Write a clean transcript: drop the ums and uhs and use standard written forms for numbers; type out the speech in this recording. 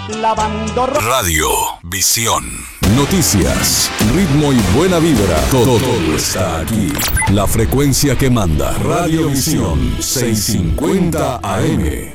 lavando ropa. Radio Visión. Noticias, ritmo y buena vibra. Todo está aquí. La frecuencia que manda. Radio Visión 650 AM.